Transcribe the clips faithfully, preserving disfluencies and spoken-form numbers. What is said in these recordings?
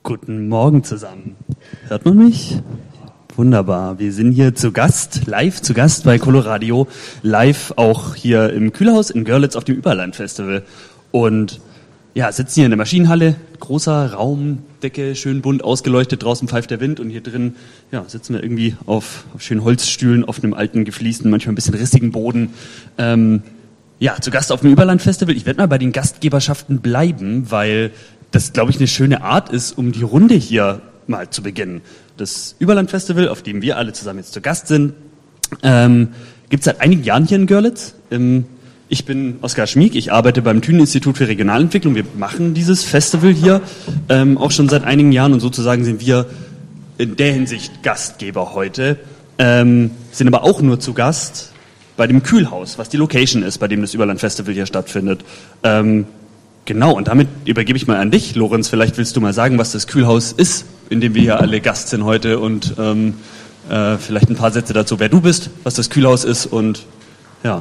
Guten Morgen zusammen. Hört man mich? Wunderbar. Wir sind hier zu Gast, live zu Gast bei Coloradio, live auch hier im Kühlhaus in Görlitz auf dem Überland-Festival. Und ja, sitzen hier in der Maschinenhalle, großer Raum, Decke, schön bunt ausgeleuchtet, draußen pfeift der Wind und hier drin ja, sitzen wir irgendwie auf, auf schönen Holzstühlen, auf einem alten, gefliesten, manchmal ein bisschen rissigen Boden. Ähm, ja, zu Gast auf dem Überland-Festival. Ich werde mal bei den Gastgeberschaften bleiben, weil das, glaube ich, eine schöne Art ist, um die Runde hier mal zu beginnen. Das Überland-Festival, auf dem wir alle zusammen jetzt zu Gast sind, ähm, gibt es seit einigen Jahren hier in Görlitz. Ähm, ich bin Oskar Schmieg, ich arbeite beim Thünen-Institut für Regionalentwicklung. Wir machen dieses Festival hier ähm, auch schon seit einigen Jahren und sozusagen sind wir in der Hinsicht Gastgeber heute, ähm, sind aber auch nur zu Gast bei dem Kühlhaus, was die Location ist, bei dem das Überland-Festival hier stattfindet. Ähm, Genau, und damit übergebe ich mal an dich, Lorenz. Vielleicht willst du mal sagen, was das Kühlhaus ist, in dem wir hier alle Gast sind heute und ähm, äh, vielleicht ein paar Sätze dazu, wer du bist, was das Kühlhaus ist und ja.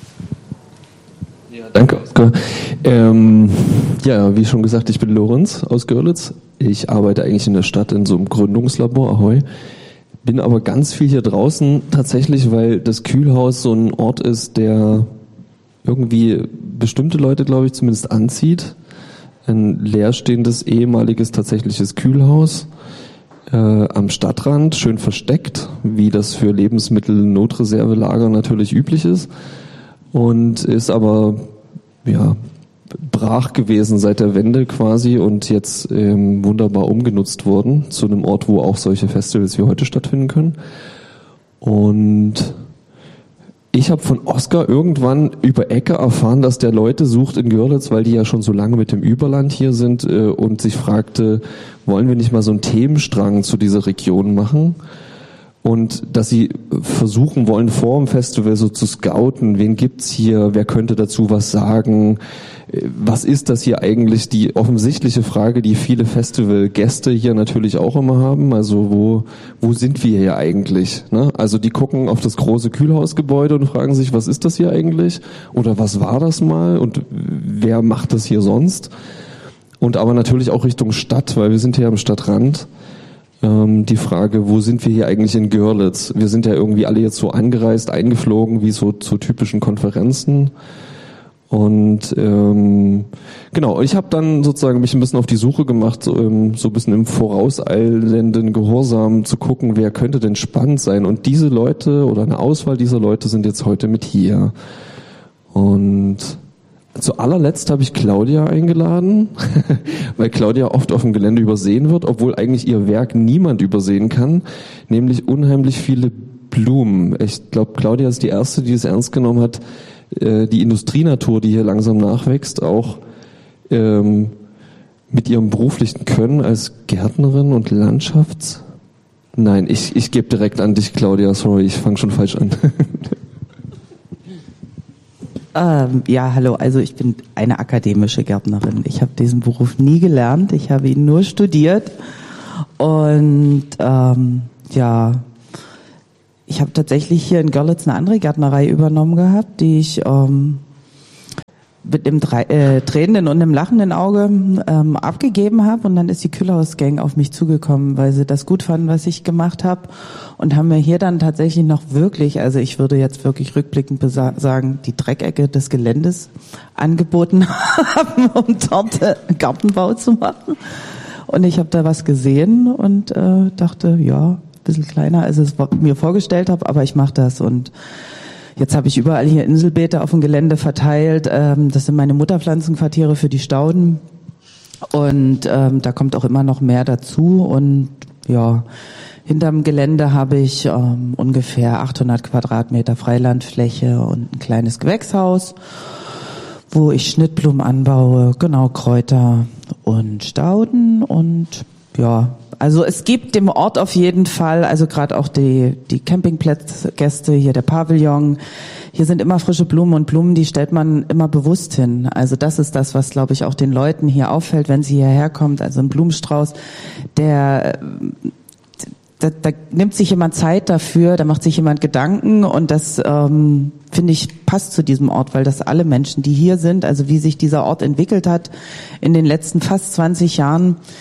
Ja, danke, Oskar. Ähm, ja, wie schon gesagt, ich bin Lorenz aus Görlitz. Ich arbeite eigentlich in der Stadt in so einem Gründungslabor, Ahoi. Bin aber ganz viel hier draußen tatsächlich, weil das Kühlhaus so ein Ort ist, der irgendwie bestimmte Leute, glaube ich, zumindest anzieht. Ein leerstehendes, ehemaliges, tatsächliches Kühlhaus äh, am Stadtrand, schön versteckt, wie das für Lebensmittel-Notreservelager natürlich üblich ist. Und ist aber, ja, brach gewesen seit der Wende quasi und jetzt ähm, wunderbar umgenutzt worden zu einem Ort, wo auch solche Festivals wie heute stattfinden können. Und ich habe von Oskar irgendwann über Ecke erfahren, dass der Leute sucht in Görlitz, weil die ja schon so lange mit dem Überland hier sind äh, und sich fragte, wollen wir nicht mal so einen Themenstrang zu dieser Region machen? Und dass sie versuchen wollen, vor dem Festival so zu scouten, wen gibt's hier, wer könnte dazu was sagen, was ist das hier eigentlich, die offensichtliche Frage, die viele Festivalgäste hier natürlich auch immer haben, also wo wo sind wir hier eigentlich? Ne? Also die gucken auf das große Kühlhausgebäude und fragen sich, was ist das hier eigentlich? Oder was war das mal? Und wer macht das hier sonst? Und aber natürlich auch Richtung Stadt, weil wir sind hier am Stadtrand. Ähm, die Frage, wo sind wir hier eigentlich in Görlitz? Wir sind ja irgendwie alle jetzt so angereist, eingeflogen, wie so zu typischen Konferenzen. Und ähm, genau, ich habe dann sozusagen mich ein bisschen auf die Suche gemacht, so, ähm, so ein bisschen im vorauseilenden Gehorsam zu gucken, wer könnte denn spannend sein. Und diese Leute oder eine Auswahl dieser Leute sind jetzt heute mit hier. Und zu allerletzt habe ich Claudia eingeladen, weil Claudia oft auf dem Gelände übersehen wird, obwohl eigentlich ihr Werk niemand übersehen kann, nämlich unheimlich viele Blumen. Ich glaube, Claudia ist die erste, die es ernst genommen hat, die Industrienatur, die hier langsam nachwächst, auch ähm, mit ihrem beruflichen Können als Gärtnerin und Landschafts... Nein, ich, ich gebe direkt an dich, Claudia, sorry, ich fange schon falsch an. ähm, ja, hallo, also ich bin eine akademische Gärtnerin. Ich habe diesen Beruf nie gelernt, ich habe ihn nur studiert und ähm, ja... Ich habe tatsächlich hier in Görlitz eine andere Gärtnerei übernommen gehabt, die ich ähm, mit einem äh, tränenden und einem lachenden Auge ähm, abgegeben habe. Und dann ist die Kühlhaus-Gang auf mich zugekommen, weil sie das gut fanden, was ich gemacht habe. Und haben mir hier dann tatsächlich noch wirklich, also ich würde jetzt wirklich rückblickend besa- sagen, die Dreckecke des Geländes angeboten haben, um dort äh, Gartenbau zu machen. Und ich habe da was gesehen und äh, dachte, ja, bisschen kleiner, als ich es mir vorgestellt habe, aber ich mache das und jetzt habe ich überall hier Inselbeete auf dem Gelände verteilt. Ähm, das sind meine Mutterpflanzenquartiere für die Stauden und ähm, da kommt auch immer noch mehr dazu und ja, hinterm Gelände habe ich ähm, ungefähr achthundert Quadratmeter Freilandfläche und ein kleines Gewächshaus, wo ich Schnittblumen anbaue, genau, Kräuter und Stauden und ja, also es gibt dem Ort auf jeden Fall, also gerade auch die die Campingplatzgäste, hier der Pavillon, hier sind immer frische Blumen und Blumen, die stellt man immer bewusst hin. Also das ist das, was, glaube ich, auch den Leuten hier auffällt, wenn sie hierher kommt. Also ein Blumenstrauß, der da, da nimmt sich jemand Zeit dafür, da macht sich jemand Gedanken und das ähm, finde ich passt zu diesem Ort, weil das alle Menschen, die hier sind, also wie sich dieser Ort entwickelt hat in den letzten fast zwanzig Jahren,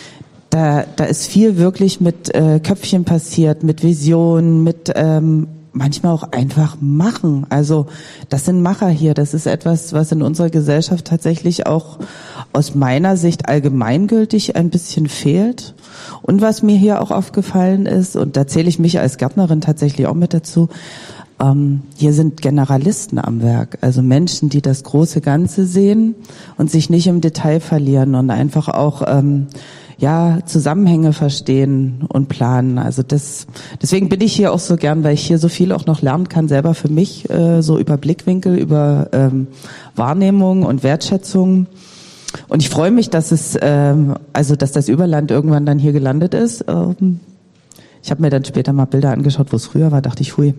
da, da ist viel wirklich mit äh, Köpfchen passiert, mit Visionen, mit ähm, manchmal auch einfach machen. Also das sind Macher hier. Das ist etwas, was in unserer Gesellschaft tatsächlich auch aus meiner Sicht allgemeingültig ein bisschen fehlt. Und was mir hier auch aufgefallen ist, und da zähle ich mich als Gärtnerin tatsächlich auch mit dazu, ähm, hier sind Generalisten am Werk. Also Menschen, die das große Ganze sehen und sich nicht im Detail verlieren und einfach auch ähm, ja, Zusammenhänge verstehen und planen. Also das, deswegen bin ich hier auch so gern, weil ich hier so viel auch noch lernen kann, selber für mich, äh, so über Blickwinkel, über ähm, Wahrnehmung und Wertschätzung. Und ich freue mich, dass es, ähm, also dass das Überland irgendwann dann hier gelandet ist. Ähm, ich habe mir dann später mal Bilder angeschaut, wo es früher war, dachte ich, hui.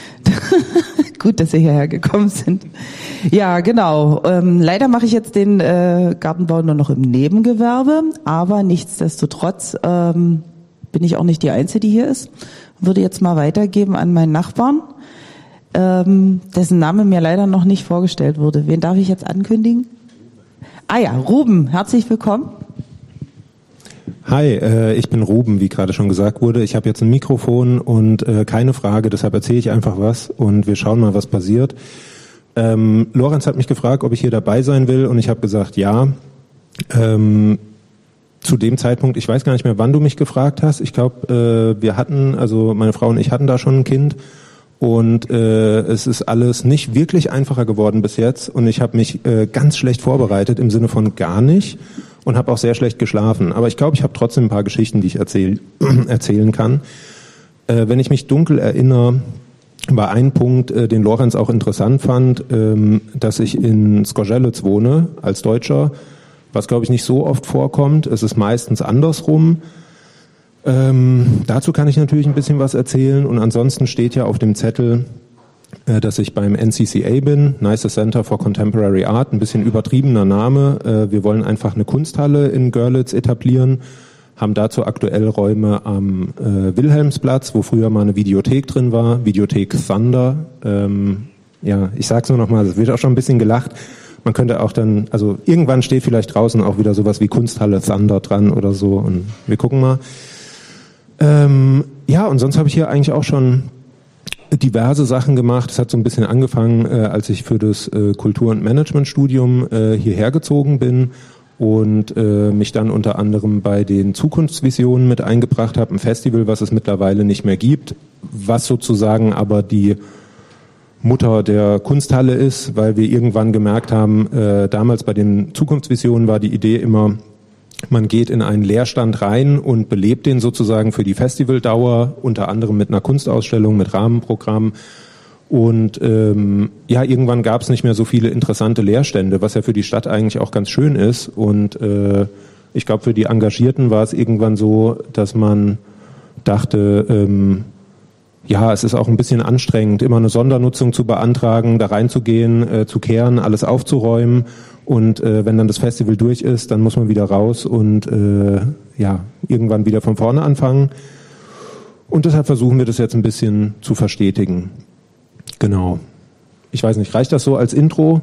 Gut, dass Sie hierher gekommen sind. Ja, genau. Ähm, leider mache ich jetzt den äh, Gartenbau nur noch im Nebengewerbe, aber nichtsdestotrotz ähm, bin ich auch nicht die Einzige, die hier ist. Würde jetzt mal weitergeben an meinen Nachbarn, ähm, dessen Name mir leider noch nicht vorgestellt wurde. Wen darf ich jetzt ankündigen? Ah ja, Ruben, herzlich willkommen. Hi, äh, ich bin Ruben, wie gerade schon gesagt wurde. Ich habe jetzt ein Mikrofon und äh, keine Frage, deshalb erzähle ich einfach was und wir schauen mal, was passiert. Ähm, Lorenz hat mich gefragt, ob ich hier dabei sein will und ich habe gesagt, ja. Ähm, zu dem Zeitpunkt, ich weiß gar nicht mehr, wann du mich gefragt hast. Ich glaube, äh, wir hatten, also meine Frau und ich hatten da schon ein Kind und äh, es ist alles nicht wirklich einfacher geworden bis jetzt und ich habe mich äh, ganz schlecht vorbereitet, im Sinne von gar nicht. Und habe auch sehr schlecht geschlafen. Aber ich glaube, ich habe trotzdem ein paar Geschichten, die ich erzähl, erzählen kann. Äh, wenn ich mich dunkel erinnere, war ein Punkt, äh, den Lorenz auch interessant fand, ähm, dass ich in Zgorzelec wohne als Deutscher, was, glaube ich, nicht so oft vorkommt. Es ist meistens andersrum. Ähm, dazu kann ich natürlich ein bisschen was erzählen. Und ansonsten steht ja auf dem Zettel, dass ich beim N C C A bin, Nice Center for Contemporary Art, ein bisschen übertriebener Name. Wir wollen einfach eine Kunsthalle in Görlitz etablieren, haben dazu aktuell Räume am äh, Wilhelmsplatz, wo früher mal eine Videothek drin war, Videothek Thunder. Ähm, ja, ich sag's nur nochmal, es wird auch schon ein bisschen gelacht. Man könnte auch dann, also irgendwann steht vielleicht draußen auch wieder sowas wie Kunsthalle Thunder dran oder so und wir gucken mal. Ähm, ja, und sonst habe ich hier eigentlich auch schon diverse Sachen gemacht. Es hat so ein bisschen angefangen, äh, als ich für das äh, Kultur- und Managementstudium äh, hierher gezogen bin und äh, mich dann unter anderem bei den Zukunftsvisionen mit eingebracht habe, ein Festival, was es mittlerweile nicht mehr gibt, was sozusagen aber die Mutter der Kunsthalle ist, weil wir irgendwann gemerkt haben, äh, damals bei den Zukunftsvisionen war die Idee immer, man geht in einen Leerstand rein und belebt den sozusagen für die Festivaldauer, unter anderem mit einer Kunstausstellung, mit Rahmenprogramm. Und ähm, ja, irgendwann gab es nicht mehr so viele interessante Leerstände, was ja für die Stadt eigentlich auch ganz schön ist. Und äh, ich glaube, für die Engagierten war es irgendwann so, dass man dachte, ähm, ja, es ist auch ein bisschen anstrengend, immer eine Sondernutzung zu beantragen, da reinzugehen, äh, zu kehren, alles aufzuräumen. Und äh, wenn dann das Festival durch ist, dann muss man wieder raus und äh, ja, irgendwann wieder von vorne anfangen. Und deshalb versuchen wir das jetzt ein bisschen zu verstetigen. Genau. Ich weiß nicht, reicht das so als Intro?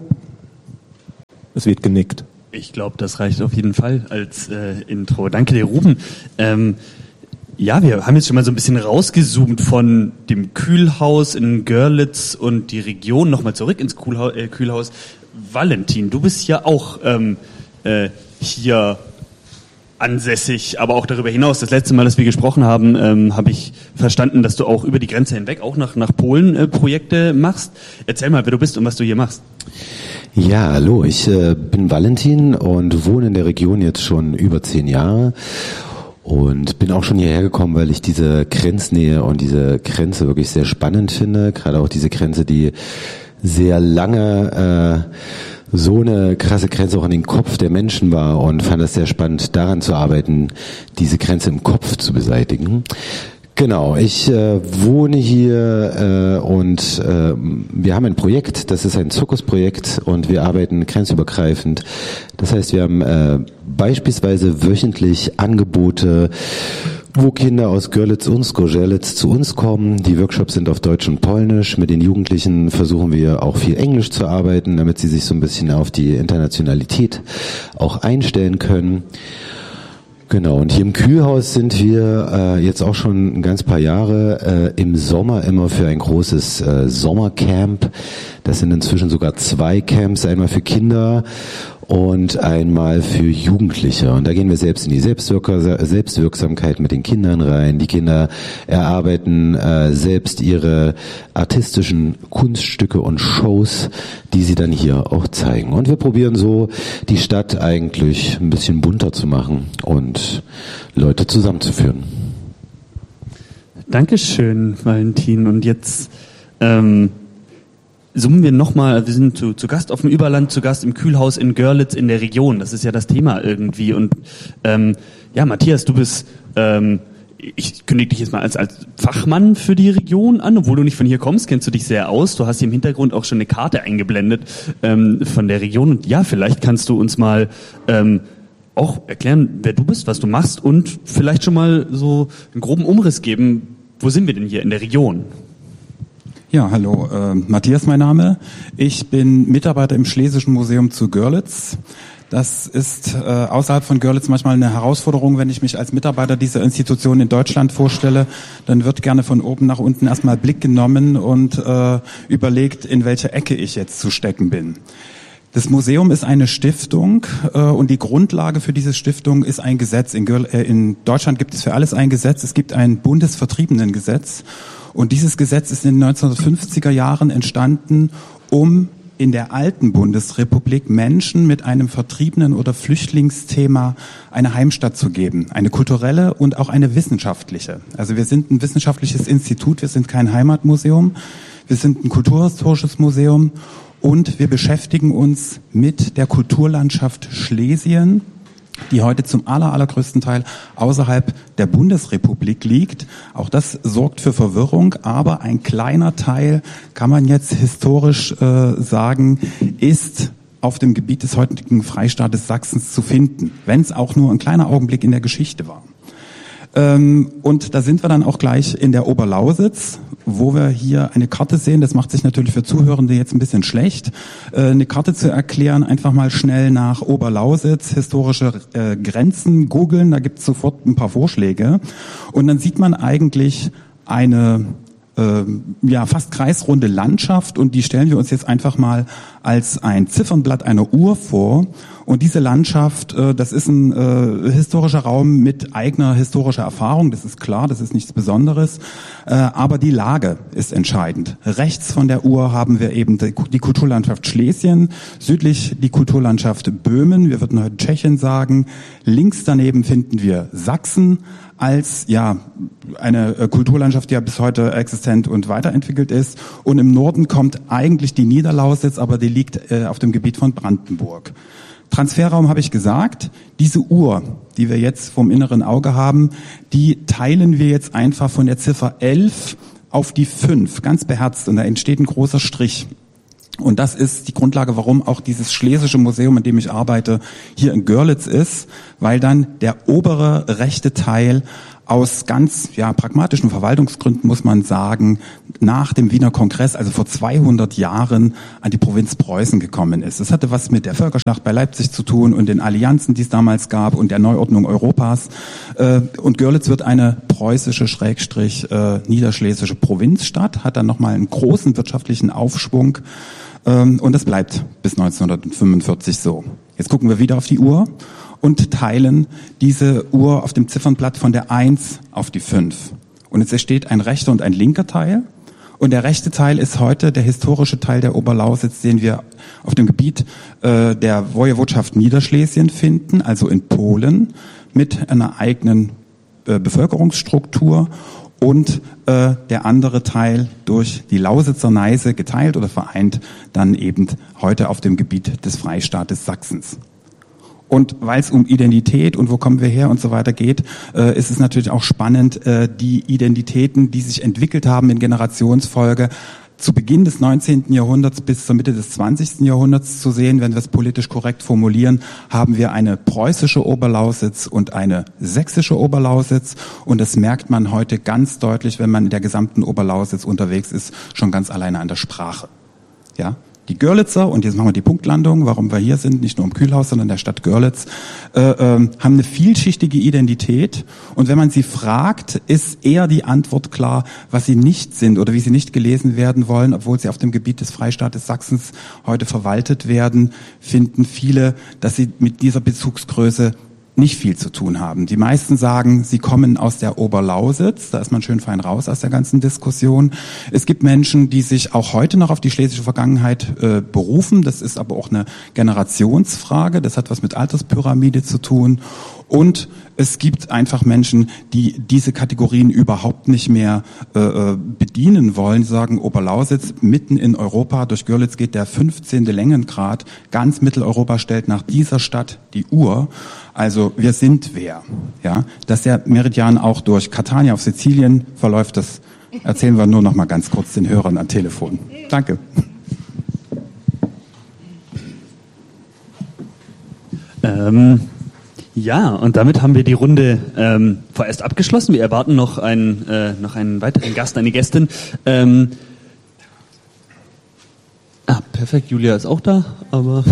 Es wird genickt. Ich glaube, das reicht auf jeden Fall als äh, Intro. Danke dir, Ruben. Ähm, ja, wir haben jetzt schon mal so ein bisschen rausgezoomt von dem Kühlhaus in Görlitz und die Region nochmal zurück ins Kühlhaus. Äh, Kühlhaus. Valentin, du bist ja auch ähm, äh, hier ansässig, aber auch darüber hinaus. Das letzte Mal, dass wir gesprochen haben, ähm, habe ich verstanden, dass du auch über die Grenze hinweg auch nach, nach Polen äh, Projekte machst. Erzähl mal, wer du bist und was du hier machst. Ja, hallo, ich äh, bin Valentin und wohne in der Region jetzt schon über zehn Jahre. Und bin auch schon hierher gekommen, weil ich diese Grenznähe und diese Grenze wirklich sehr spannend finde. Gerade auch diese Grenze, die sehr lange äh, so eine krasse Grenze auch an den Kopf der Menschen war und fand es sehr spannend, daran zu arbeiten, diese Grenze im Kopf zu beseitigen. Genau, ich äh, wohne hier äh, und äh, wir haben ein Projekt, das ist ein Zirkusprojekt und wir arbeiten grenzübergreifend. Das heißt, wir haben äh, beispielsweise wöchentlich Angebote, wo Kinder aus Görlitz und Zgorzelec zu uns kommen. Die Workshops sind auf Deutsch und Polnisch. Mit den Jugendlichen versuchen wir auch viel Englisch zu arbeiten, damit sie sich so ein bisschen auf die Internationalität auch einstellen können. Genau, und hier im Kühlhaus sind wir äh, jetzt auch schon ein ganz paar Jahre äh, im Sommer immer für ein großes äh, Sommercamp. Das sind inzwischen sogar zwei Camps, einmal für Kinder und einmal für Jugendliche. Und da gehen wir selbst in die Selbstwirker, Selbstwirksamkeit mit den Kindern rein. Die Kinder erarbeiten äh, selbst ihre artistischen Kunststücke und Shows, die sie dann hier auch zeigen. Und wir probieren so, die Stadt eigentlich ein bisschen bunter zu machen und Leute zusammenzuführen. Dankeschön, Valentin. Und jetzt ähm, summen wir nochmal, wir sind zu, zu Gast auf dem Überland, zu Gast im Kühlhaus in Görlitz in der Region. Das ist ja das Thema irgendwie. Und ähm, ja, Matthias, du bist, ähm, ich kündige dich jetzt mal als, als Fachmann für die Region an, obwohl du nicht von hier kommst, kennst du dich sehr aus. Du hast hier im Hintergrund auch schon eine Karte eingeblendet ähm, von der Region. Und ja, vielleicht kannst du uns mal ähm, auch erklären, wer du bist, was du machst und vielleicht schon mal so einen groben Umriss geben, wo sind wir denn hier in der Region? Ja, hallo, äh, Matthias mein Name. Ich bin Mitarbeiter im Schlesischen Museum zu Görlitz. Das ist äh, außerhalb von Görlitz manchmal eine Herausforderung, wenn ich mich als Mitarbeiter dieser Institution in Deutschland vorstelle. Dann wird gerne von oben nach unten erstmal Blick genommen und äh, überlegt, in welche Ecke ich jetzt zu stecken bin. Das Museum ist eine Stiftung äh, und die Grundlage für diese Stiftung ist ein Gesetz. In, Görl- äh, in Deutschland gibt es für alles ein Gesetz. Es gibt ein Bundesvertriebenengesetz. Und dieses Gesetz ist in den neunzehnhundertfünfziger Jahren entstanden, um in der alten Bundesrepublik Menschen mit einem Vertriebenen- oder Flüchtlingsthema eine Heimstatt zu geben. Eine kulturelle und auch eine wissenschaftliche. Also wir sind ein wissenschaftliches Institut, wir sind kein Heimatmuseum, wir sind ein kulturhistorisches Museum und wir beschäftigen uns mit der Kulturlandschaft Schlesien, die heute zum aller, allergrößten Teil außerhalb der Bundesrepublik liegt. Auch das sorgt für Verwirrung, aber ein kleiner Teil, kann man jetzt historisch äh, sagen, ist auf dem Gebiet des heutigen Freistaates Sachsens zu finden, wenn es auch nur ein kleiner Augenblick in der Geschichte war. Ähm, und da sind wir dann auch gleich in der Oberlausitz, wo wir hier eine Karte sehen. Das macht sich natürlich für Zuhörende jetzt ein bisschen schlecht, äh, eine Karte zu erklären. Einfach mal schnell nach Oberlausitz, historische äh, Grenzen googeln, da gibt es sofort ein paar Vorschläge. Und dann sieht man eigentlich eine äh, ja fast kreisrunde Landschaft und die stellen wir uns jetzt einfach mal als ein Ziffernblatt einer Uhr vor. Und diese Landschaft, äh, das ist ein äh, historischer Raum mit eigener historischer Erfahrung, das ist klar, das ist nichts Besonderes, äh, aber die Lage ist entscheidend. Rechts von der Uhr haben wir eben die, die Kulturlandschaft Schlesien, südlich die Kulturlandschaft Böhmen, wir würden heute Tschechien sagen, links daneben finden wir Sachsen als ja eine äh, Kulturlandschaft, die ja bis heute existent und weiterentwickelt ist. Und im Norden kommt eigentlich die Niederlausitz, aber die liegt äh, auf dem Gebiet von Brandenburg. Transferraum habe ich gesagt. Diese Uhr, die wir jetzt vom inneren Auge haben, die teilen wir jetzt einfach von der Ziffer elf auf die fünf, ganz beherzt. Und da entsteht ein großer Strich. Und das ist die Grundlage, warum auch dieses Schlesische Museum, in dem ich arbeite, hier in Görlitz ist, weil dann der obere rechte Teil aus ganz ja pragmatischen Verwaltungsgründen, muss man sagen, nach dem Wiener Kongress, also vor zweihundert Jahren, an die Provinz Preußen gekommen ist. Das hatte was mit der Völkerschlacht bei Leipzig zu tun und den Allianzen, die es damals gab und der Neuordnung Europas. Und Görlitz wird eine preußische, schrägstrich äh, niederschlesische Provinzstadt, hat dann nochmal einen großen wirtschaftlichen Aufschwung. Und das bleibt bis neunzehnhundertfünfundvierzig so. Jetzt gucken wir wieder auf die Uhr und teilen diese Uhr auf dem Ziffernblatt von der eins auf die fünf. Und jetzt entsteht ein rechter und ein linker Teil. Und der rechte Teil ist heute der historische Teil der Oberlausitz, den wir auf dem Gebiet äh, der Wojewodschaft Niederschlesien finden, also in Polen, mit einer eigenen äh, Bevölkerungsstruktur. Und äh, der andere Teil durch die Lausitzer Neise geteilt oder vereint, dann eben heute auf dem Gebiet des Freistaates Sachsens. Und weil es um Identität und wo kommen wir her und so weiter geht, äh, ist es natürlich auch spannend, äh, die Identitäten, die sich entwickelt haben in Generationsfolge, zu Beginn des neunzehnten Jahrhunderts bis zur Mitte des zwanzigsten Jahrhunderts zu sehen. Wenn wir es politisch korrekt formulieren, haben wir eine preußische Oberlausitz und eine sächsische Oberlausitz. Und das merkt man heute ganz deutlich, wenn man in der gesamten Oberlausitz unterwegs ist, schon ganz alleine an der Sprache. Ja? Die Görlitzer, und jetzt machen wir die Punktlandung, warum wir hier sind, nicht nur im Kühlhaus, sondern der Stadt Görlitz, äh, äh, haben eine vielschichtige Identität. Und wenn man sie fragt, ist eher die Antwort klar, was sie nicht sind oder wie sie nicht gelesen werden wollen, obwohl sie auf dem Gebiet des Freistaates Sachsens heute verwaltet werden, finden viele, dass sie mit dieser Bezugsgröße nicht viel zu tun haben. Die meisten sagen, sie kommen aus der Oberlausitz, da ist man schön fein raus aus der ganzen Diskussion. Es gibt Menschen, die sich auch heute noch auf die schlesische Vergangenheit äh, berufen, das ist aber auch eine Generationsfrage, das hat was mit Alterspyramide zu tun. Und es gibt einfach Menschen, die diese Kategorien überhaupt nicht mehr äh, bedienen wollen. Sie sagen, Oberlausitz, mitten in Europa, durch Görlitz geht der fünfzehnte Längengrad. Ganz Mitteleuropa stellt nach dieser Stadt die Uhr. Also wir sind wer. Ja, dass der Meridian auch durch Catania auf Sizilien verläuft, das erzählen wir nur noch mal ganz kurz den Hörern am Telefon. Danke. Ähm Ja, und damit haben wir die Runde ähm, vorerst abgeschlossen. Wir erwarten noch einen, äh, noch einen weiteren Gast, eine Gästin. Ähm, ah, perfekt, Julia ist auch da, aber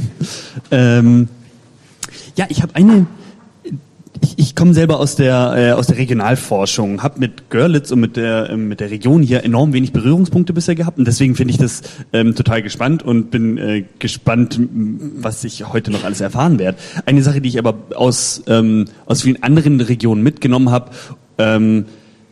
ähm, ja, ich habe eine. Ich, ich komme selber aus der äh, aus der Regionalforschung, habe mit Görlitz und mit der äh, mit der Region hier enorm wenig Berührungspunkte bisher gehabt und deswegen finde ich das ähm, total gespannt und bin äh, gespannt, was ich heute noch alles erfahren werde. Eine Sache, die ich aber aus ähm, aus vielen anderen Regionen mitgenommen habe. Ähm,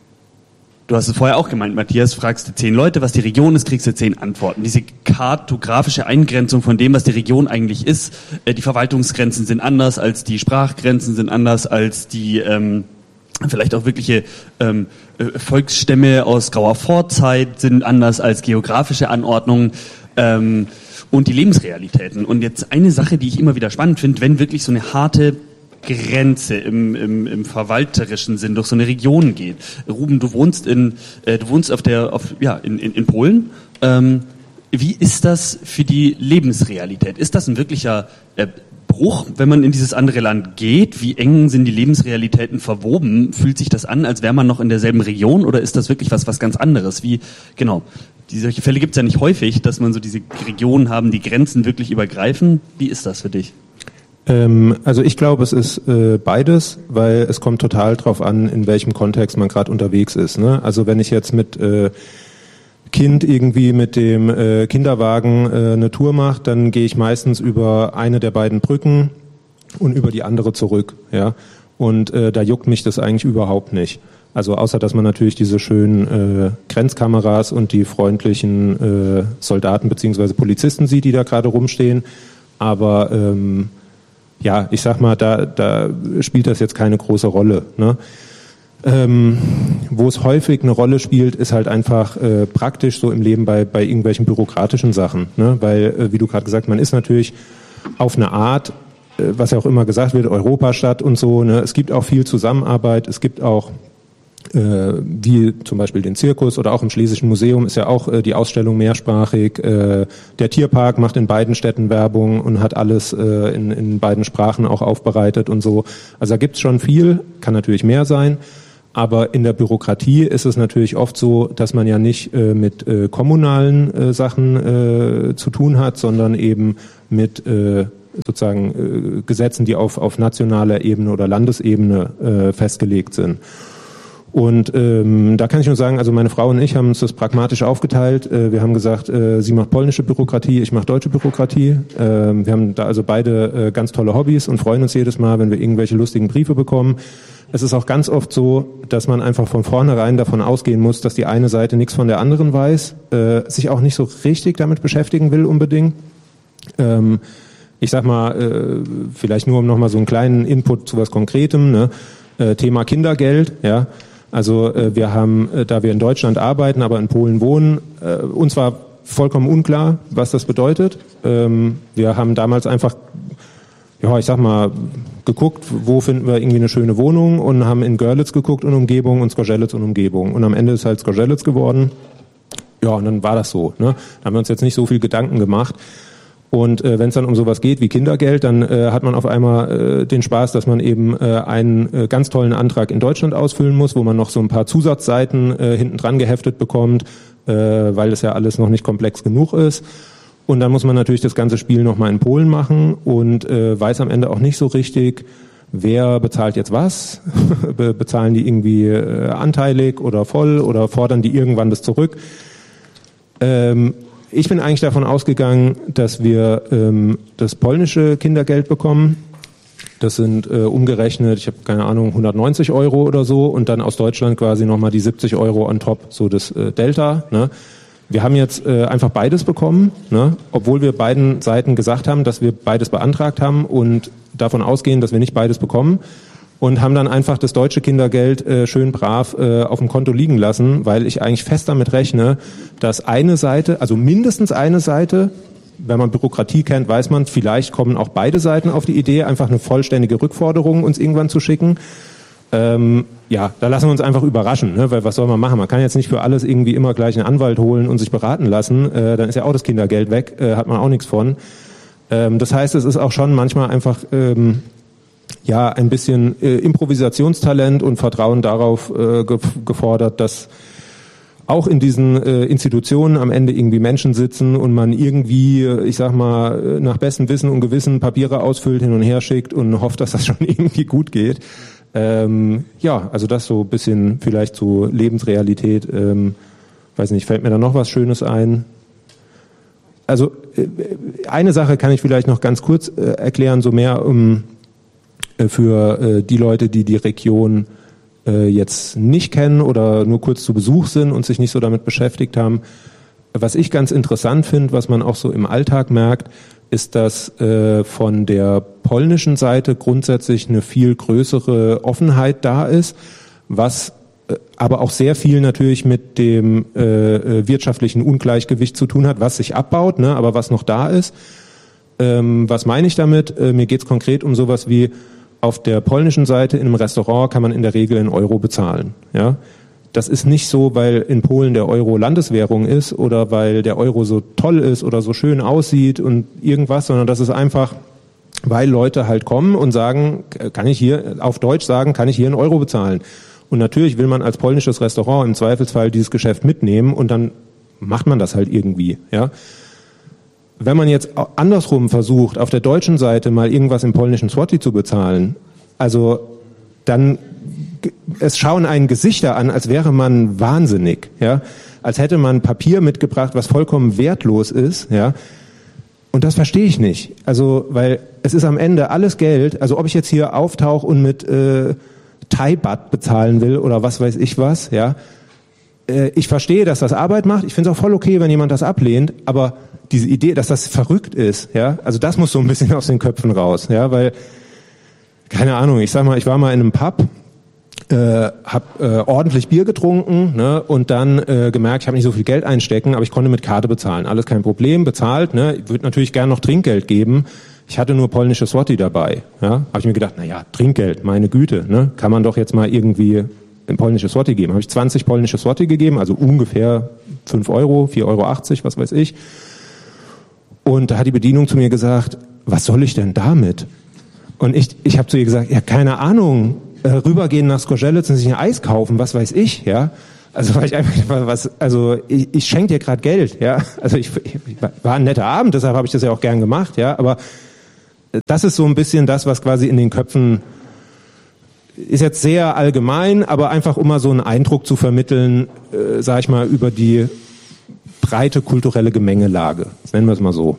Du hast es vorher auch gemeint, Matthias, fragst du zehn Leute, was die Region ist, kriegst du zehn Antworten. Diese kartografische Eingrenzung von dem, was die Region eigentlich ist, äh, die Verwaltungsgrenzen sind anders als die Sprachgrenzen, sind anders als die ähm, vielleicht auch wirkliche ähm, Volksstämme aus grauer Vorzeit, sind anders als geografische Anordnungen ähm, und die Lebensrealitäten. Und jetzt eine Sache, die ich immer wieder spannend finde, wenn wirklich so eine harte Grenze im, im, im verwalterischen Sinn durch so eine Region geht. Ruben, du wohnst in, äh, du wohnst auf der, auf, ja, in, in, in Polen. Ähm, wie ist das für die Lebensrealität? Ist das ein wirklicher äh, Bruch, wenn man in dieses andere Land geht? Wie eng sind die Lebensrealitäten verwoben? Fühlt sich das an, als wäre man noch in derselben Region, oder ist das wirklich was, was ganz anderes? Wie, genau. Die, solche Fälle gibt es ja nicht häufig, dass man so diese Regionen haben, die Grenzen wirklich übergreifen. Wie ist das für dich? Ähm, also ich glaube, es ist äh, beides, weil es kommt total drauf an, in welchem Kontext man gerade unterwegs ist. Ne? Also wenn ich jetzt mit äh, Kind irgendwie mit dem äh, Kinderwagen äh, eine Tour mache, dann gehe ich meistens über eine der beiden Brücken und über die andere zurück. Ja, und äh, da juckt mich das eigentlich überhaupt nicht. Also außer, dass man natürlich diese schönen äh, Grenzkameras und die freundlichen äh, Soldaten beziehungsweise Polizisten sieht, die da gerade rumstehen. Aber ähm, ja, ich sag mal, da, da spielt das jetzt keine große Rolle. Ne? Ähm, wo es häufig eine Rolle spielt, ist halt einfach äh, praktisch so im Leben bei, bei irgendwelchen bürokratischen Sachen. Ne? Weil, äh, wie du gerade gesagt hast, man ist natürlich auf eine Art, äh, was ja auch immer gesagt wird, Europastadt und so. Ne? Es gibt auch viel Zusammenarbeit, es gibt auch Äh, wie zum Beispiel den Zirkus oder auch im Schlesischen Museum ist ja auch äh, die Ausstellung mehrsprachig. Äh, der Tierpark macht in beiden Städten Werbung und hat alles äh, in, in beiden Sprachen auch aufbereitet und so. Also da gibt's schon viel, kann natürlich mehr sein. Aber in der Bürokratie ist es natürlich oft so, dass man ja nicht äh, mit äh, kommunalen äh, Sachen äh, zu tun hat, sondern eben mit äh, sozusagen äh, Gesetzen, die auf, auf nationaler Ebene oder Landesebene äh, festgelegt sind. Und ähm, da kann ich nur sagen, also meine Frau und ich haben uns das pragmatisch aufgeteilt. Äh, wir haben gesagt, äh, sie macht polnische Bürokratie, ich mache deutsche Bürokratie. Äh, wir haben da also beide äh, ganz tolle Hobbys und freuen uns jedes Mal, wenn wir irgendwelche lustigen Briefe bekommen. Es ist auch ganz oft so, dass man einfach von vornherein davon ausgehen muss, dass die eine Seite nichts von der anderen weiß, äh, sich auch nicht so richtig damit beschäftigen will unbedingt. Ähm, ich sag mal, äh, vielleicht nur um nochmal so einen kleinen Input zu was Konkretem, ne? äh, Thema Kindergeld, ja. Also äh, wir haben, äh, da wir in Deutschland arbeiten, aber in Polen wohnen, äh, uns war vollkommen unklar, was das bedeutet. Ähm, wir haben damals einfach, ja, ich sag mal, geguckt, wo finden wir irgendwie eine schöne Wohnung und haben in Görlitz geguckt und Umgebung und Zgorzelec und Umgebung. Und am Ende ist halt Zgorzelec geworden. Ja, und dann war das so. Ne? Da haben wir uns jetzt nicht so viel Gedanken gemacht. Und äh, wenn es dann um sowas geht wie Kindergeld, dann äh, hat man auf einmal äh, den Spaß, dass man eben äh, einen äh, ganz tollen Antrag in Deutschland ausfüllen muss, wo man noch so ein paar Zusatzseiten äh, hinten dran geheftet bekommt, äh, weil das ja alles noch nicht komplex genug ist. Und dann muss man natürlich das ganze Spiel nochmal in Polen machen und äh, weiß am Ende auch nicht so richtig, wer bezahlt jetzt was. Be- bezahlen die irgendwie äh, anteilig oder voll oder fordern die irgendwann das zurück. Ähm, ich bin eigentlich davon ausgegangen, dass wir ähm, das polnische Kindergeld bekommen. Das sind äh, umgerechnet, ich habe keine Ahnung, hundertneunzig Euro oder so und dann aus Deutschland quasi nochmal die siebzig Euro on top, so das äh, Delta. Ne? Wir haben jetzt äh, einfach beides bekommen, ne? Obwohl wir beiden Seiten gesagt haben, dass wir beides beantragt haben und davon ausgehen, dass wir nicht beides bekommen und haben dann einfach das deutsche Kindergeld äh, schön brav äh, auf dem Konto liegen lassen, weil ich eigentlich fest damit rechne, dass eine Seite, also mindestens eine Seite, wenn man Bürokratie kennt, weiß man, vielleicht kommen auch beide Seiten auf die Idee, einfach eine vollständige Rückforderung uns irgendwann zu schicken. Ähm, ja, da lassen wir uns einfach überraschen, ne? Weil was soll man machen? Man kann jetzt nicht für alles irgendwie immer gleich einen Anwalt holen und sich beraten lassen. Äh, dann ist ja auch das Kindergeld weg, äh, hat man auch nichts von. Ähm, das heißt, es ist auch schon manchmal einfach ähm, ja ein bisschen äh, Improvisationstalent und Vertrauen darauf äh, ge- gefordert, dass auch in diesen äh, Institutionen am Ende irgendwie Menschen sitzen und man irgendwie, ich sag mal, nach bestem Wissen und Gewissen Papiere ausfüllt, hin und her schickt und hofft, dass das schon irgendwie gut geht. Ähm, ja, also das so ein bisschen vielleicht so Lebensrealität. Ähm, weiß nicht, fällt mir da noch was Schönes ein? Also äh, eine Sache kann ich vielleicht noch ganz kurz äh, erklären, so mehr um, äh, für äh, die Leute, die die Region jetzt nicht kennen oder nur kurz zu Besuch sind und sich nicht so damit beschäftigt haben. Was ich ganz interessant finde, was man auch so im Alltag merkt, ist, dass äh, von der polnischen Seite grundsätzlich eine viel größere Offenheit da ist, was äh, aber auch sehr viel natürlich mit dem äh, wirtschaftlichen Ungleichgewicht zu tun hat, was sich abbaut, ne, aber was noch da ist. Ähm, was meine ich damit? Äh, mir geht es konkret um sowas wie: Auf der polnischen Seite in einem Restaurant kann man in der Regel in Euro bezahlen. Ja, das ist nicht so, weil in Polen der Euro Landeswährung ist oder weil der Euro so toll ist oder so schön aussieht und irgendwas, sondern das ist einfach, weil Leute halt kommen und sagen, kann ich hier auf Deutsch sagen, kann ich hier in Euro bezahlen? Und natürlich will man als polnisches Restaurant im Zweifelsfall dieses Geschäft mitnehmen und dann macht man das halt irgendwie. Ja. Wenn man jetzt andersrum versucht, auf der deutschen Seite mal irgendwas im polnischen Zloty zu bezahlen, also dann, es schauen einen Gesichter an, als wäre man wahnsinnig, ja, als hätte man Papier mitgebracht, was vollkommen wertlos ist, ja, und das verstehe ich nicht. Also, weil es ist am Ende alles Geld, also ob ich jetzt hier auftauche und mit äh, Thai-Baht bezahlen will oder was weiß ich was, ja, äh, ich verstehe, dass das Arbeit macht, ich finde es auch voll okay, wenn jemand das ablehnt, aber diese Idee, dass das verrückt ist, ja, also das muss so ein bisschen aus den Köpfen raus, ja, weil, keine Ahnung, ich sag mal, ich war mal in einem Pub, äh, hab äh, ordentlich Bier getrunken, ne, und dann äh, gemerkt, ich habe nicht so viel Geld einstecken, aber ich konnte mit Karte bezahlen, alles kein Problem, bezahlt, ne, ich würde natürlich gern noch Trinkgeld geben, ich hatte nur polnische Zloty dabei, ja, habe ich mir gedacht, na ja, Trinkgeld, meine Güte, ne, kann man doch jetzt mal irgendwie ein polnisches Zloty geben, habe ich zwanzig polnische Zloty gegeben, also ungefähr fünf Euro, vier Euro achtzig, was weiß ich. Und da hat die Bedienung zu mir gesagt, was soll ich denn damit? Und ich, ich habe zu ihr gesagt, ja, keine Ahnung, äh, rübergehen nach Zgorzelec und sich ein Eis kaufen, was weiß ich, ja. Also weil ich einfach was, also ich, ich schenke dir gerade Geld, ja. Also ich, ich war ein netter Abend, deshalb habe ich das ja auch gern gemacht, ja. Aber das ist so ein bisschen das, was quasi in den Köpfen ist jetzt sehr allgemein, aber einfach um mal so einen Eindruck zu vermitteln, äh, sag ich mal, über die breite kulturelle Gemengelage. Das nennen wir es mal so.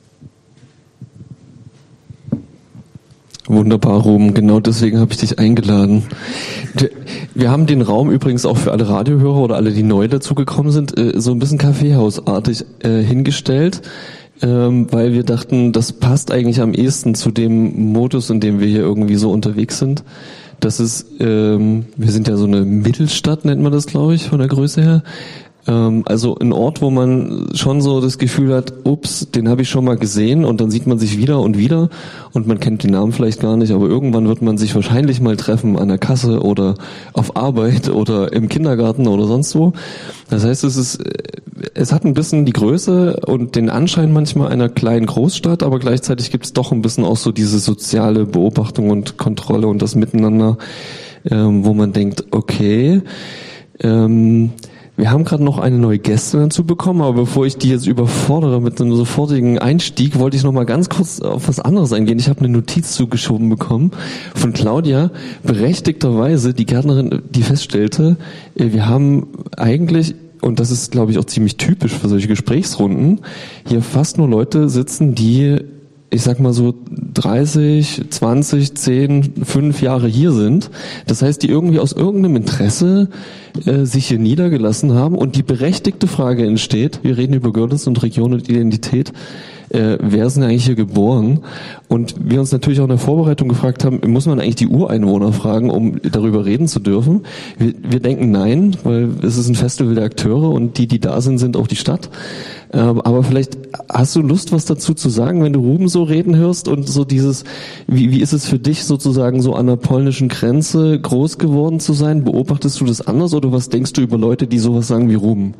Wunderbar, Ruben. Genau deswegen habe ich dich eingeladen. Wir haben den Raum übrigens auch für alle Radiohörer oder alle, die neu dazugekommen sind, so ein bisschen kaffeehausartig hingestellt, weil wir dachten, das passt eigentlich am ehesten zu dem Modus, in dem wir hier irgendwie so unterwegs sind. Das ist, wir sind ja so eine Mittelstadt, nennt man das, glaube ich, von der Größe her. Also ein Ort, wo man schon so das Gefühl hat, ups, den habe ich schon mal gesehen, und dann sieht man sich wieder und wieder und man kennt den Namen vielleicht gar nicht, aber irgendwann wird man sich wahrscheinlich mal treffen an der Kasse oder auf Arbeit oder im Kindergarten oder sonst wo. Das heißt, es ist, es hat ein bisschen die Größe und den Anschein manchmal einer kleinen Großstadt, aber gleichzeitig gibt es doch ein bisschen auch so diese soziale Beobachtung und Kontrolle und das Miteinander, ähm, wo man denkt, okay, ähm, Wir haben gerade noch eine neue Gästin dazu bekommen, aber bevor ich die jetzt überfordere mit einem sofortigen Einstieg, wollte ich noch mal ganz kurz auf was anderes eingehen. Ich habe eine Notiz zugeschoben bekommen von Claudia, berechtigterweise die Gärtnerin, die feststellte, wir haben eigentlich, und das ist glaube ich auch ziemlich typisch für solche Gesprächsrunden, hier fast nur Leute sitzen, die, ich sag mal so dreißig, zwanzig, zehn, fünf Jahre hier sind. Das heißt, die irgendwie aus irgendeinem Interesse äh, sich hier niedergelassen haben und die berechtigte Frage entsteht, wir reden über Görlitz und Region und Identität, äh, wer ist denn eigentlich hier geboren? Und wir uns natürlich auch in der Vorbereitung gefragt haben, muss man eigentlich die Ureinwohner fragen, um darüber reden zu dürfen? Wir, wir denken nein, weil es ist ein Festival der Akteure und die, die da sind, sind auch die Stadt. Aber vielleicht hast du Lust, was dazu zu sagen, wenn du Ruben so reden hörst und so dieses, wie, wie ist es für dich sozusagen so an der polnischen Grenze groß geworden zu sein? Beobachtest du das anders oder was denkst du über Leute, die sowas sagen wie Ruben?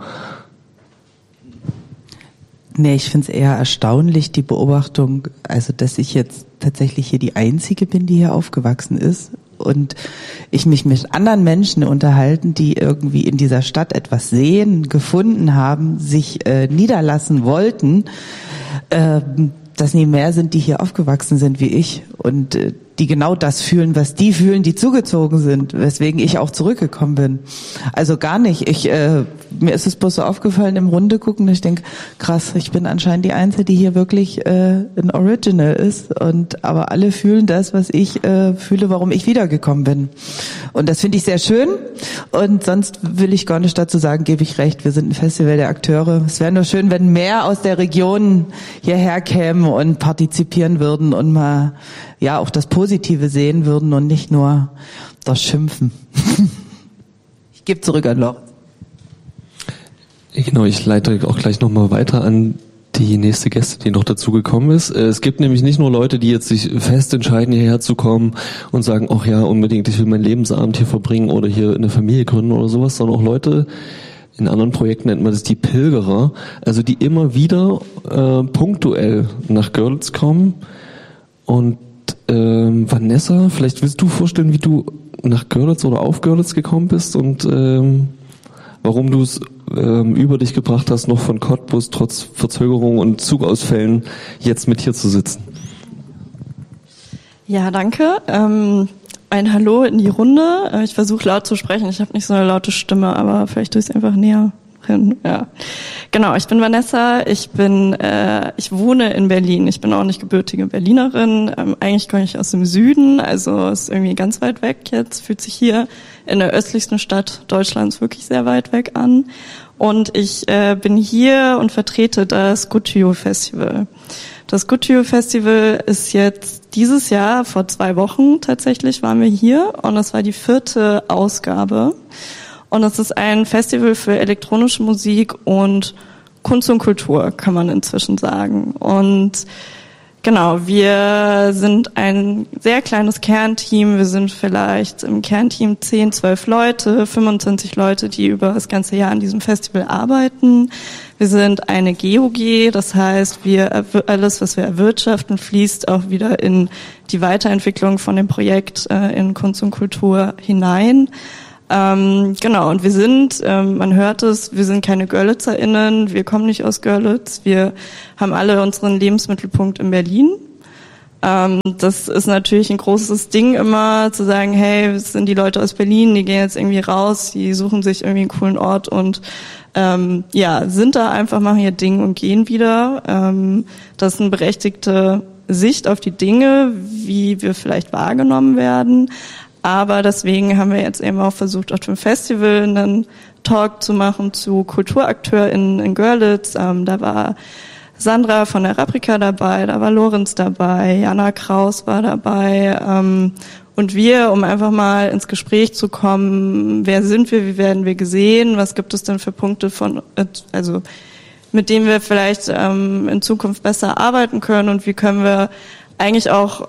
Nee, ich finde es eher erstaunlich, die Beobachtung, also dass ich jetzt tatsächlich hier die Einzige bin, die hier aufgewachsen ist. Und ich mich mit anderen Menschen unterhalten, die irgendwie in dieser Stadt etwas sehen, gefunden haben, sich äh, niederlassen wollten, äh, dass nie mehr sind, die hier aufgewachsen sind wie ich und äh, die genau das fühlen, was die fühlen, die zugezogen sind, weswegen ich auch zurückgekommen bin. Also gar nicht. Ich äh, mir ist es bloß so aufgefallen im Runde gucken, ich denke, krass, ich bin anscheinend die Einzige, die hier wirklich äh, ein Original ist und aber alle fühlen das, was ich äh, fühle, warum ich wiedergekommen bin. Und das finde ich sehr schön und sonst will ich gar nicht dazu sagen, gebe ich recht, wir sind ein Festival der Akteure. Es wäre nur schön, wenn mehr aus der Region hierher kämen und partizipieren würden und mal ja auch das Positive sehen würden und nicht nur das Schimpfen. Ich gebe zurück an Lorenz. Genau, ich leite auch gleich nochmal weiter an die nächste Gäste, die noch dazu gekommen ist. Es gibt nämlich nicht nur Leute, die jetzt sich fest entscheiden, hierher zu kommen und sagen, ach ja, unbedingt, ich will meinen Lebensabend hier verbringen oder hier eine Familie gründen oder sowas, sondern auch Leute, in anderen Projekten nennt man das die Pilgerer, also die immer wieder äh, punktuell nach Görlitz kommen. Und ähm, Vanessa, vielleicht willst du vorstellen, wie du nach Görlitz oder auf Görlitz gekommen bist und ähm, warum du es ähm, über dich gebracht hast, noch von Cottbus trotz Verzögerung und Zugausfällen jetzt mit hier zu sitzen. Ja, danke. Ähm, ein Hallo in die Runde. Ich versuche laut zu sprechen. Ich habe nicht so eine laute Stimme, aber vielleicht tue ich es einfach näher hin. Ja, genau. Ich bin Vanessa. Ich bin, äh, ich wohne in Berlin. Ich bin auch nicht gebürtige Berlinerin. Ähm, eigentlich komme ich aus dem Süden, also ist irgendwie ganz weit weg jetzt. Fühlt sich hier in der östlichsten Stadt Deutschlands wirklich sehr weit weg an. Und ich äh, bin hier und vertrete das Gutyo Festival. Das Gutyo Festival ist jetzt dieses Jahr, vor zwei Wochen tatsächlich, waren wir hier und das war die vierte Ausgabe. Und es ist ein Festival für elektronische Musik und Kunst und Kultur, kann man inzwischen sagen. Und genau, wir sind ein sehr kleines Kernteam. Wir sind vielleicht im Kernteam zehn, zwölf Leute, fünfundzwanzig Leute, die über das ganze Jahr an diesem Festival arbeiten. Wir sind eine G O G, das heißt, wir alles, was wir erwirtschaften, fließt auch wieder in die Weiterentwicklung von dem Projekt äh, in Kunst und Kultur hinein. Ähm, genau, und wir sind, ähm, man hört es, wir sind keine GörlitzerInnen, wir kommen nicht aus Görlitz, wir haben alle unseren Lebensmittelpunkt in Berlin. Ähm, das ist natürlich ein großes Ding immer, zu sagen, hey, es sind die Leute aus Berlin, die gehen jetzt irgendwie raus, die suchen sich irgendwie einen coolen Ort und ähm, ja, sind da einfach, machen ihr Ding und gehen wieder. Ähm, das ist eine berechtigte Sicht auf die Dinge, wie wir vielleicht wahrgenommen werden. Aber deswegen haben wir jetzt eben auch versucht, auf dem Festival einen Talk zu machen zu KulturakteurInnen in Görlitz. Ähm, da war Sandra von der Raprika dabei, da war Lorenz dabei, Jana Kraus war dabei. Ähm, und wir, um einfach mal ins Gespräch zu kommen, wer sind wir, wie werden wir gesehen, was gibt es denn für Punkte von, also mit denen wir vielleicht ähm, in Zukunft besser arbeiten können und wie können wir eigentlich auch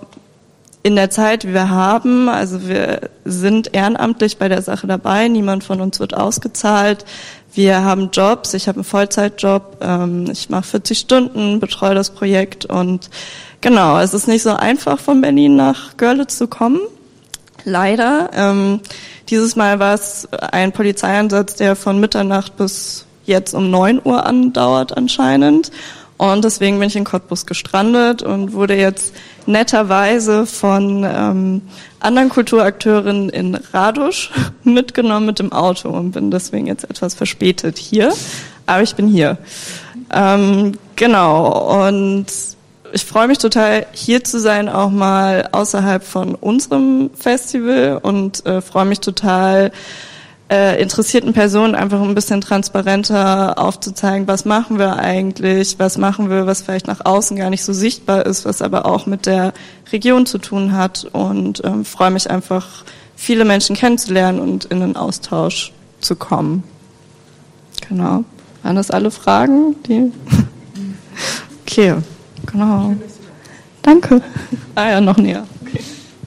in der Zeit, die wir haben, also wir sind ehrenamtlich bei der Sache dabei, niemand von uns wird ausgezahlt. Wir haben Jobs, ich habe einen Vollzeitjob, ähm, ich mache vierzig Stunden, betreue das Projekt und genau, es ist nicht so einfach von Berlin nach Görlitz zu kommen, leider. Ähm, Dieses Mal war es ein Polizeieinsatz, der von Mitternacht bis jetzt um neun Uhr andauert anscheinend. Und deswegen bin ich in Cottbus gestrandet und wurde jetzt netterweise von ähm, anderen Kulturakteuren in Radusch mitgenommen mit dem Auto und bin deswegen jetzt etwas verspätet hier. Aber ich bin hier. Ähm, genau. Und ich freue mich total, hier zu sein, auch mal außerhalb von unserem Festival und äh, freue mich total, äh, interessierten Personen einfach ein bisschen transparenter aufzuzeigen, was machen wir eigentlich, was machen wir, was vielleicht nach außen gar nicht so sichtbar ist, was aber auch mit der Region zu tun hat und ähm, freue mich einfach, viele Menschen kennenzulernen und in den Austausch zu kommen. Genau. Waren das alle Fragen? Die? Okay, genau. Danke. Ah ja, noch näher. Okay.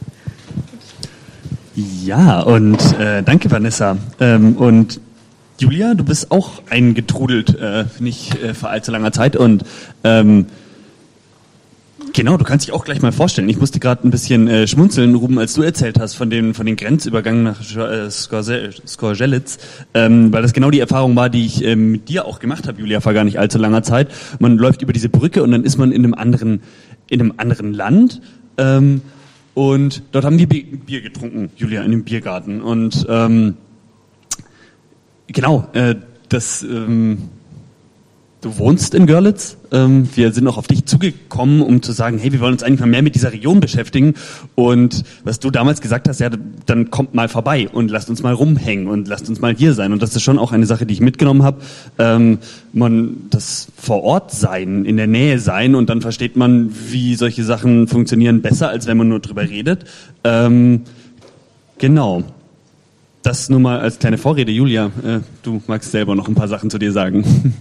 Ja, und äh, danke Vanessa. Ähm, und Julia, du bist auch eingetrudelt, äh, nicht äh, vor allzu langer Zeit. Und ähm, genau, du kannst dich auch gleich mal vorstellen. Ich musste gerade ein bisschen äh, schmunzeln, Ruben, als du erzählt hast von den von den Grenzübergängen nach äh, Skorzelitz, ähm, weil das genau die Erfahrung war, die ich ähm, mit dir auch gemacht habe, Julia, vor gar nicht allzu langer Zeit. Man läuft über diese Brücke und dann ist man in einem anderen in einem anderen Land. Ähm, Und dort haben wir Bier getrunken, Julia, in dem Biergarten. Und ähm, genau, äh, das, ähm, du wohnst in Görlitz. Ähm, wir sind auch auf dich zugekommen, um zu sagen, hey, wir wollen uns eigentlich mal mehr mit dieser Region beschäftigen. Und was du damals gesagt hast, ja, dann kommt mal vorbei und lasst uns mal rumhängen und lasst uns mal hier sein. Und das ist schon auch eine Sache, die ich mitgenommen habe. Ähm, man, das vor Ort sein, in der Nähe sein und dann versteht man, wie solche Sachen funktionieren besser, als wenn man nur drüber redet. Ähm, genau. Das nur mal als kleine Vorrede. Julia, äh, du magst selber noch ein paar Sachen zu dir sagen.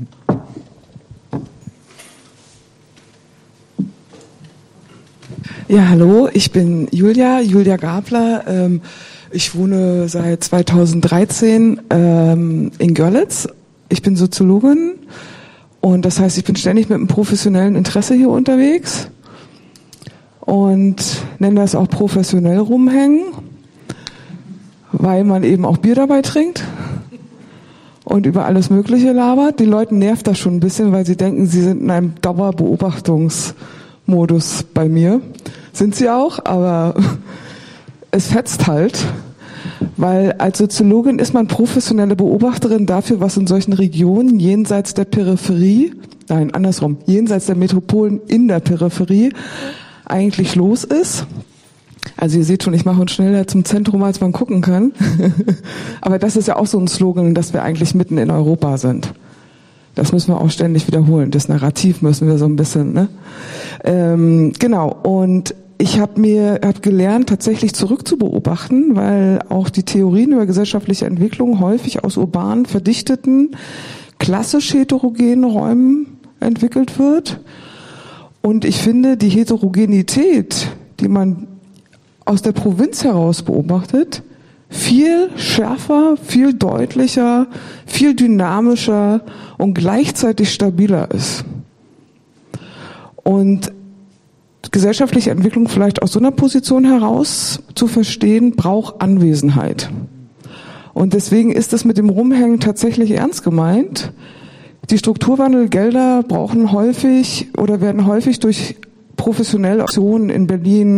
Ja, hallo, ich bin Julia, Julia Gabler. Ähm, ich wohne seit zweitausenddreizehn ähm, in Görlitz. Ich bin Soziologin und das heißt, ich bin ständig mit einem professionellen Interesse hier unterwegs und nenne das auch professionell rumhängen, weil man eben auch Bier dabei trinkt und über alles Mögliche labert. Die Leute nervt das schon ein bisschen, weil sie denken, sie sind in einem Dauerbeobachtungsmodus bei mir. Sind sie auch, aber es fetzt halt, weil als Soziologin ist man professionelle Beobachterin dafür, was in solchen Regionen jenseits der Peripherie, nein, andersrum, jenseits der Metropolen in der Peripherie eigentlich los ist. Also ihr seht schon, ich mache uns schneller zum Zentrum, als man gucken kann. Aber das ist ja auch so ein Slogan, dass wir eigentlich mitten in Europa sind. Das müssen wir auch ständig wiederholen. Das Narrativ müssen wir so ein bisschen, ne? Ähm, genau. Und ich habe mir hab gelernt, tatsächlich zurück zu beobachten, weil auch die Theorien über gesellschaftliche Entwicklung häufig aus urban verdichteten, klassisch heterogenen Räumen entwickelt wird. Und ich finde, die Heterogenität, die man aus der Provinz heraus beobachtet, viel schärfer, viel deutlicher, viel dynamischer und gleichzeitig stabiler ist. Und gesellschaftliche Entwicklung vielleicht aus so einer Position heraus zu verstehen, braucht Anwesenheit. Und deswegen ist es mit dem Rumhängen tatsächlich ernst gemeint. Die Strukturwandelgelder brauchen häufig oder werden häufig durch professionelle Aktionen in Berlin